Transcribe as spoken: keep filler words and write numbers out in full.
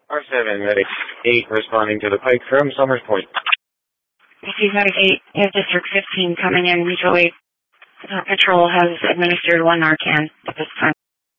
R seven, Medic eight, responding to the Pike from Summers Point. This is Medic eight, is District fifteen coming in mutual aid. Uh, Patrol has administered one Narcan at this time.